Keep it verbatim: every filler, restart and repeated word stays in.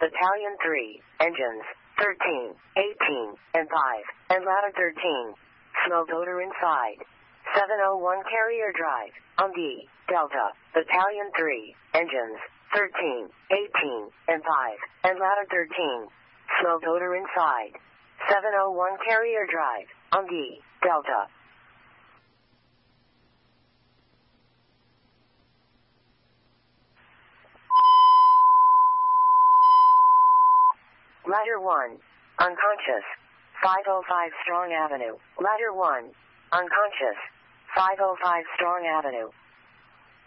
Battalion three, engines, thirteen, eighteen, and five, and ladder thirteen. Smoke odor inside. seven oh one Carrier Drive, on D, Delta, Battalion three, engines, thirteen, eighteen, and five, and ladder thirteen. Smoke odor inside. seven oh one Carrier Drive, on D, Delta. Ladder one, unconscious, five oh five Strong Avenue. Ladder one, unconscious, five oh five Strong Avenue.